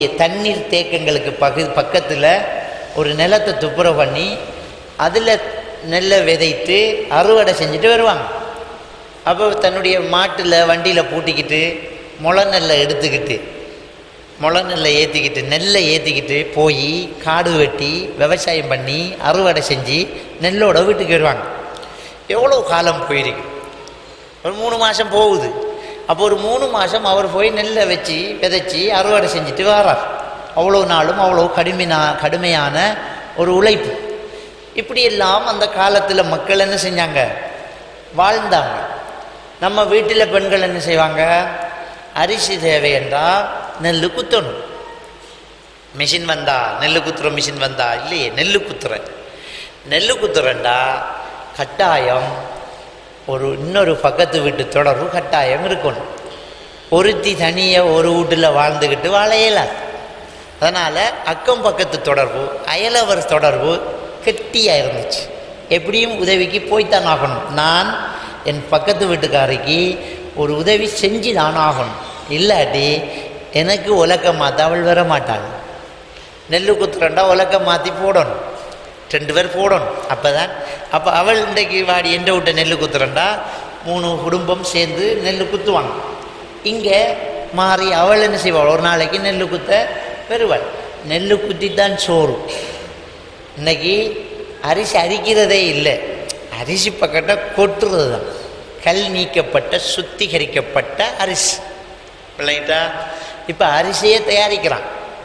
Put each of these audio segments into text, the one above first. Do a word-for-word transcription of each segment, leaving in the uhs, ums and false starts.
தண்ணீர் தேக்கங்களுக்கு பகு பக்கத்தில் ஒரு நிலத்தை துப்புரவு பண்ணி அதில் நெல்லை விதைத்து அறுவடை செஞ்சுட்டு வருவாங்க. அப்போ தன்னுடைய மாட்டில் வண்டியில் பூட்டிக்கிட்டு முளை நெல்லை எடுத்துக்கிட்டு முளை நெல்லை ஏற்றிக்கிட்டு நெல்லை ஏற்றிக்கிட்டு போய் காடு வெட்டி விவசாயம் பண்ணி அறுவடை செஞ்சு நெல்லோட வீட்டுக்கு வருவாங்க. எவ்வளோ காலம் போயிருக்கு, ஒரு மூணு மாதம் போகுது. அப்போ ஒரு மூணு மாதம் அவர் போய் நெல்லை வச்சு விதைச்சி அறுவடை செஞ்சுட்டு வரார். அவ்வளோ நாளும் அவ்வளோ கடுமையான கடுமையான ஒரு உழைப்பு. இப்படியெல்லாம் அந்த காலத்தில் மக்கள் என்ன செஞ்சாங்க, வாழ்ந்தாங்க. நம்ம வீட்டில் பெண்கள் என்ன செய்வாங்க, அரிசி தேவை என்றால் நெல் குத்தணும். மிஷின் வந்தா நெல் குத்துற மிஷின் வந்தா இல்லையே, நெல் குத்துற நெல் குத்துறண்டா கட்டாயம் ஒரு இன்னொரு பக்கத்து வீட்டு தொடர்பு கட்டாயம் இருக்கணும். ஒருத்தி தனியாக ஒரு வீட்டில் வாழ்ந்துக்கிட்டு வாழ இயலாது. அதனால் அக்கம் பக்கத்து தொடர்பு அயலவர் தொடர்பு கெட்டியாக இருந்துச்சு. எப்படியும் உதவிக்கு போய்த்தான் ஆகணும். நான் என் பக்கத்து வீட்டுக்காரிக்கு ஒரு உதவி செஞ்சு தான் ஆகணும். இல்லாட்டி எனக்கு உலக்க மாற்ற அவள் வர மாட்டாள். நெல் குத்துறண்டா உலக்க மாற்றி போடணும், ரெண்டு பேர் போடணும். அப்போ தான் அப்போ அவள் இன்றைக்கு வாடி எந்த விட்ட நெல் குத்துறண்டா மூணு குடும்பம் சேர்ந்து நெல் குத்துவாங்க. இங்கே மாறி அவள் என்ன செய்வாள், ஒரு நாளைக்கு நெல் குத்த பெறுவாள். நெல் குத்தி தான் சோறு. இன்னைக்கு அரிசி அரிக்கிறதே இல்லை, அரிசி பக்கத்தை கொட்டுறது தான். கல் நீக்கப்பட்ட சுத்திகரிக்கப்பட்ட அரிசி இல்லைட்டா. இப்போ அரிசியை தயாரிக்கிறான்.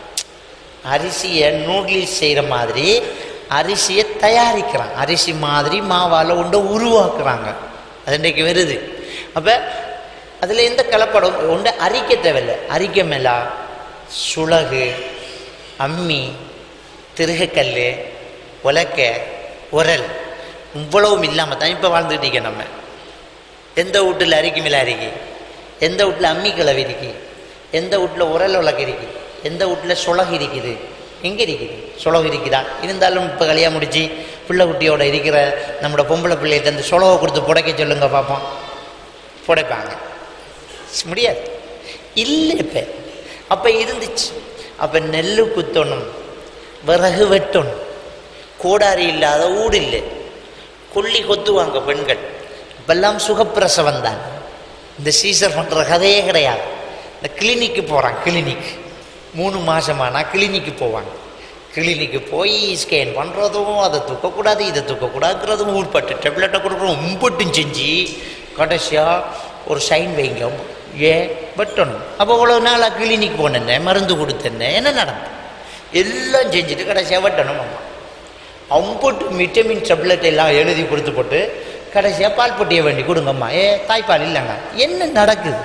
அரிசியை நூடுல்ஸ் செய்கிற மாதிரி அரிசியை தயாரிக்கிறான். அரிசி மாதிரி மாவால் ஒன்றை உருவாக்குறாங்க. அது இன்றைக்கு வருது. அப்போ அதில் எந்த கலப்படம் ஒன்றை அரிக்க தேவையில்லை. அரிக்க மேலா சுளகு, அம்மி, திருகக்கல், உலக்க, உரல் இவ்வளவும் இல்லாமல் தான் இப்போ வாழ்ந்துக்கிட்டீங்க. நம்ம எந்த வீட்டில் அரிக்கு மேலே அரிக்கி, எந்த வீட்டில் அம்மி கிளவி இருக்கு, எந்த வீட்டில் உரல் உலக இருக்குது, எந்த வீட்டில் சுளகு இருக்குது, எங்கே இருக்குது சுளகு இருக்குதா? இருந்தாலும் இப்போ கல்யாணம் முடிச்சு பிள்ளை குட்டியோட இருக்கிற நம்மளோட பொம்பளை பிள்ளைகிட்ட அந்த சுளவை கொடுத்து புடைக்க சொல்லுங்க பார்ப்போம். புடைப்பாங்க முடியாது, இல்லை. இப்போ அப்போ இருந்துச்சு. அப்போ நெல் குத்தணும், விறகு வெட்டணும், கோடாரி இல்லாத ஊடு இல்லை, கொல்லி கொத்துவாங்க பெண்கள். இப்பெல்லாம் சுகப்பிரசவம் தான். இந்த சீசர் பண்ணுற கதையே கிடையாது. இந்த கிளினிக்கு போகிறான். கிளினிக் மூணு மாதமானா கிளினிக்கு போவாங்க. கிளினிக்கு போய் ஸ்கேன் பண்ணுறதும், அதை தூக்கக்கூடாது இதை தூக்கக்கூடாதுங்கிறதும், ஊட்பட்டு டெப்லெட்டை கொடுக்குறோம், உம்பட்டும் செஞ்சு கடைசியாக ஒரு சைன் வைங்க, ஏன் வெட்டணும். அப்போ இவ்வளோ நாளாக கிளினிக் போனேன், மருந்து கொடுத்தேன், என்ன நடந்தது எல்லாம் செஞ்சுட்டு கடைசியாக வெட்டணும். அம்மா அம்பட்டு விட்டமின் டெப்லெட் எல்லாம் எழுதி கொடுத்து போட்டு கடைசியாக பால் பொட்டியை வேண்டி கொடுங்கம்மா. ஏ தாய்ப்பால் இல்லைங்க, என்ன நடக்குது?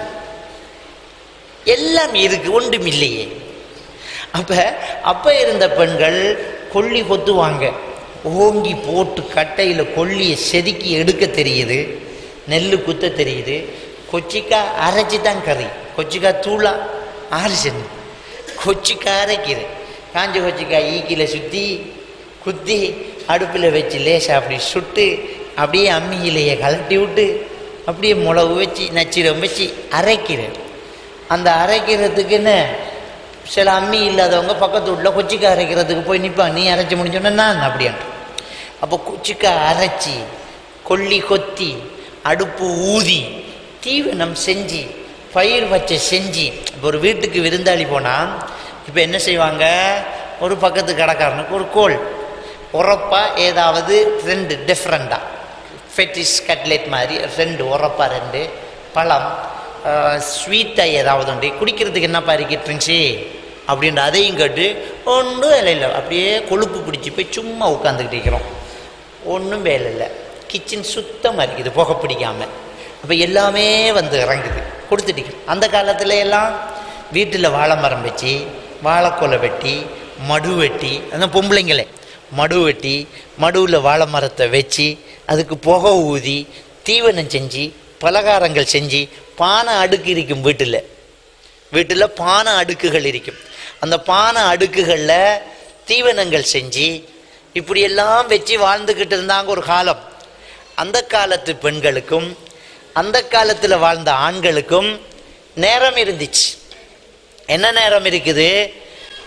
எல்லாம் இருக்கு, ஒன்றும் இல்லையே. அப்போ அப்போ இருந்த பெண்கள் கொல்லி கொத்துவாங்க. ஓங்கி போட்டு கட்டையில் கொல்லியை செதுக்கி எடுக்க தெரியுது, நெல் குத்த தெரியுது. கொச்சிக்காய் அரைச்சி தான் கறி, கொச்சிக்காய் தூளா அரைச்சது, கொச்சிக்காய் அரைக்கிறது. காஞ்ச கொச்சிக்காய் ஈக்கில் சுற்றி குத்தி அடுப்பில் வச்சு லேசாக அப்படி சுட்டு அப்படியே அம்மியிலையே கலட்டி விட்டு அப்படியே மிளகு வச்சு நச்சிரம் வச்சு அரைக்கிறேன். அந்த அரைக்கிறதுக்குன்னு சில அம்மி இல்லாதவங்க பக்கத்து வீட்டில் கொச்சிக்காய் அரைக்கிறதுக்கு போய் நிற்பாங்க. நீ அரைச்சி முடிஞ்சோன்னா நான் அப்படின்ட்டு. அப்போ கொச்சிக்காய் அரைச்சி கொல்லி கொத்தி அடுப்பு ஊதி தீவனம் செஞ்சு பயிர் வச்ச செஞ்சு. இப்போ ஒரு வீட்டுக்கு விருந்தாளி போனால் இப்போ என்ன செய்வாங்க, ஒரு பக்கத்து கடைக்காரனுக்கு ஒரு கோல் உரப்பாக ஏதாவது ரெண்டு டிஃப்ரெண்ட்டாக ஃபெட்டிஸ் கட்லெட் மாதிரி ரெண்டு உரப்பாக ரெண்டு பழம் ஸ்வீட்டாக ஏதாவது உண்டு, குடிக்கிறதுக்கு என்னப்பா இருக்கு ட்ரிங்க்ஸு அப்படின்ற அதையும் கேட்டு ஒன்றும் வேலை இல்லை. அப்படியே கொழுப்பு பிடிச்சி போய் சும்மா உட்காந்துக்கிட்டு இருக்கிறோம், ஒன்றும் வேலை இல்லை. கிச்சன் சுத்தமாக இருக்குது, புகை பிடிக்காமல். அப்போ எல்லாமே வந்து இறங்குது, கொடுத்துட்டு. அந்த காலத்தில் எல்லாம் வீட்டில் வாழை மரம் வச்சு வாழைக்கொலை வெட்டி மடு வெட்டி, அந்த பொம்பளைங்களே மடு வெட்டி மடுவில் வாழை மரத்தை வச்சு அதுக்கு புகை ஊதி தீவனம் செஞ்சு பலகாரங்கள் செஞ்சு பானை அடுக்கு இருக்கும். வீட்டில் வீட்டில் பானை அடுக்குகள் இருக்கும். அந்த பானை அடுக்குகளில் தீவனங்கள் செஞ்சு இப்படியெல்லாம் வச்சு வாழ்ந்துக்கிட்டு இருந்தாங்க ஒரு காலம். அந்த காலத்து பெண்களுக்கும் அந்த காலத்தில் வாழ்ந்த ஆண்களுக்கும் நேரம் இருந்துச்சு. என்ன நேரம் இருக்குது?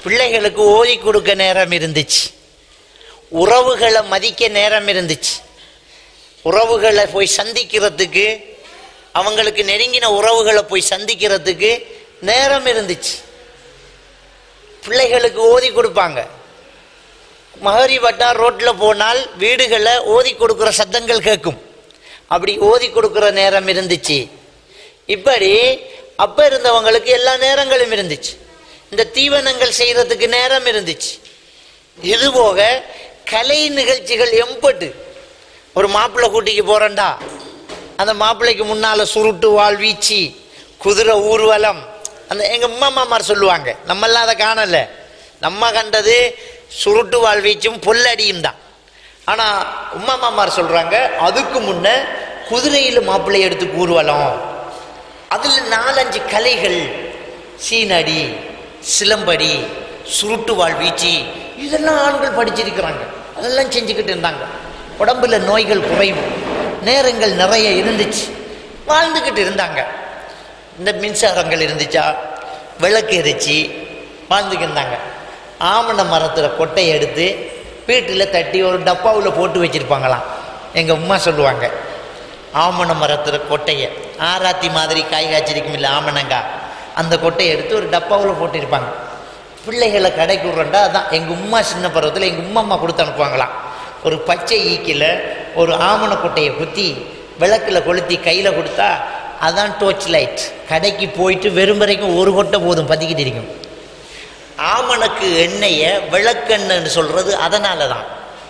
பிள்ளைகளுக்கு ஓதி கொடுக்க நேரம் இருந்துச்சு, உறவுகளை மதிக்க நேரம் இருந்துச்சு, உறவுகளை போய் சந்திக்கிறதுக்கு, அவங்களுக்கு நெருங்கின உறவுகளை போய் சந்திக்கிறதுக்கு நேரம் இருந்துச்சு. பிள்ளைகளுக்கு ஓதி கொடுப்பாங்க. மகரிபட்டா ரோட்டில் போனால் வீடுகளில் ஓதி கொடுக்குற சத்தங்கள் கேட்கும். அப்படி ஓதி கொடுக்குற நேரம் இருந்துச்சு. இப்படி அப்போ இருந்தவங்களுக்கு எல்லா நேரங்களும் இருந்துச்சு. இந்த தீவனங்கள் செய்கிறதுக்கு நேரம் இருந்துச்சு. இதுபோக கலை நிகழ்ச்சிகள் எம்பட்டு. ஒரு மாப்பிள்ளை கூட்டிக்கு போகிறேன்டா, அந்த மாப்பிள்ளைக்கு முன்னால் சுருட்டு வாழ் வீச்சு, குதிரை ஊர்வலம், அந்த எங்கள் உம்மா மாமார் சொல்லுவாங்க. நம்மெல்லாம் அதை காணலை. நம்ம கண்டது சுருட்டு வாழ் வீச்சும் பொல்லடியும் தான். ஆனால் உம்மா மாமார் சொல்கிறாங்க, அதுக்கு முன்ன குதிரையில் மாப்பிள்ளை எடுத்து ஊர்வலம், அதில் நாலஞ்சு கலைகள், சீனடி, சிலம்படி, சுருட்டு வாழ் வீச்சு, இதெல்லாம் ஆண்கள் படிச்சிருக்கிறாங்க. அதெல்லாம் செஞ்சுக்கிட்டு இருந்தாங்க. உடம்புல நோய்கள் குறைவு, நேரங்கள் நிறைய இருந்துச்சு, வாழ்ந்துக்கிட்டு இருந்தாங்க. இந்த மின்சாரங்கள் இருந்துச்சா, விளக்கு எரிச்சு வாழ்ந்துக்கிட்டு இருந்தாங்க. ஆமண மரத்தில் கொட்டையை எடுத்து வீட்டில் தட்டி ஒரு டப்பாவில் போட்டு வச்சுருப்பாங்களாம். எங்கள் உம்மா சொல்லுவாங்க, ஆமண மரத்தில் கொட்டையை ஆராத்தி மாதிரி காய் காய்ச்சிருக்கும் இல்லை ஆமணங்கா, அந்த கொட்டையை எடுத்து ஒரு டப்பாவில் போட்டிருப்பாங்க. பிள்ளைகளை கடைக்கு விட்றண்டா அதான் எங்கள் உம்மா சின்ன பருவத்தில் எங்கள் உம்மா அம்மா கொடுத்து அனுப்புவாங்களாம். ஒரு பச்சை ஈக்கில் ஒரு ஆமண கொட்டையை குத்தி விளக்கில் கொளுத்தி கையில் கொடுத்தா அதான் டோர்ச் லைட். கடைக்கு போயிட்டு வெறும் வரைக்கும் ஒரு கொட்டை போதும், பற்றிக்கிட்டு இருக்கும். ஆமணக்கு எண்ணெயை விளக்கெண்ணன்னு சொல்கிறது அதனால தான்.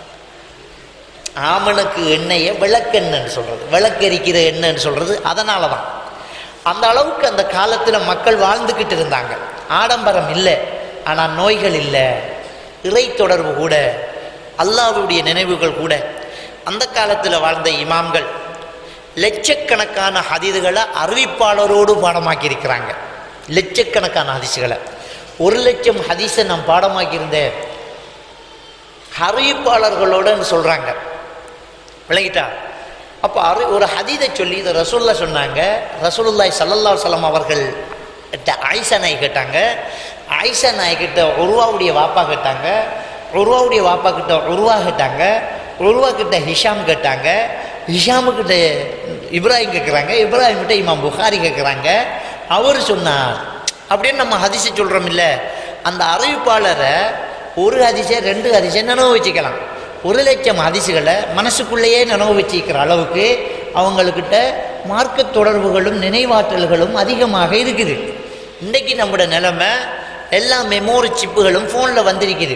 ஆமணக்கு எண்ணெயை விளக்கெண்ணன்னு சொல்கிறது, விளக்கெரிக்கிற எண்ணெய்ன்னு சொல்கிறது அதனால தான். அந்த அளவுக்கு அந்த காலத்தில் மக்கள் வாழ்ந்துக்கிட்டு இருந்தாங்க. ஆடம்பரம் இல்லை, ஆனால் நோய்கள் இல்லை, இறை தொடர்பு கூட, அல்லாஹ்வுடைய நினைவுகள் கூட. அந்த காலத்தில் வாழ்ந்த இமாம்கள் லட்சக்கணக்கான ஹதீதுகளை அறிவிப்பாளரோடு பாடமாக்கி இருக்கிறாங்க. லட்சக்கணக்கான ஹதீஸுகளை, ஒரு லட்சம் ஹதீஸை நான் பாடமாக்கியிருந்தேன் அறிவிப்பாளர்களோடு சொல்கிறாங்க. விளங்கிட்டா? அப்போ அறி ஒரு ஹதீதை சொல்லி இதை ரசூல்லா சொன்னாங்க. ரசூலுல்லாஹி ஸல்லல்லாஹு அலைஹி வஸல்லம் அவர்கள் ஆயிஷா நாய் கேட்டாங்க. ஆயிஷா நாய் கிட்ட உருவாவுடைய வாப்பா கேட்டாங்க. உருவாவுடைய வாப்பா கிட்ட உருவா கேட்டாங்க. உருவா கிட்ட ஹிஷாம் கேட்டாங்க. ஹிஷாமுக்கிட்ட இப்ராஹிம் கேட்குறாங்க. இப்ராஹிம் கிட்ட இமாம் புகாரி கேட்குறாங்க. அவர் சொன்னார் அப்படின்னு நம்ம ஹதீஸை சொல்கிறோம் இல்லை. அந்த அறிவிப்பாளரை ஒரு ஹதீஸை ரெண்டு ஹதீஸை நினைவு வச்சுக்கலாம். ஒரு லட்சம் ஹதீஸுகளை மனசுக்குள்ளேயே நினைவு வச்சுக்கிற அளவுக்கு அவங்கக்கிட்ட மார்க்க தொடர்புகளும் நினைவாற்றல்களும் அதிகமாக இருக்குது. இன்றைக்கி நம்மளோட நிலைமை எல்லா மெமோரி சிப்புகளும் ஃபோனில் வந்திருக்குது.